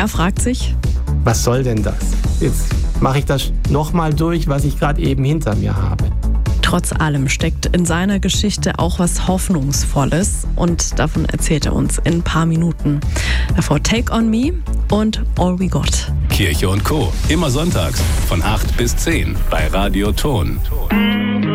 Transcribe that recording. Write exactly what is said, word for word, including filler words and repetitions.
Er fragt sich, was soll denn das? Jetzt mache ich das nochmal durch, was ich gerade eben hinter mir habe. Trotz allem steckt in seiner Geschichte auch was Hoffnungsvolles und davon erzählt er uns in ein paar Minuten. Davor Take on Me und All We Got. Kirche und Co. Immer sonntags von acht bis zehn bei Radio Ton.